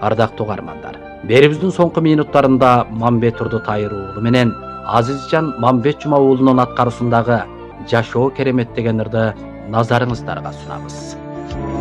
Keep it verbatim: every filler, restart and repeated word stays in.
Ардактуу угармандар, берибиздин соңку минуттарында Мамбет Турдутайыр уулу менен Азизжан Мамбет Жума уулунун аткаруусундагы Жашоо керемет деген ырды назарыңыздарга сунабыз.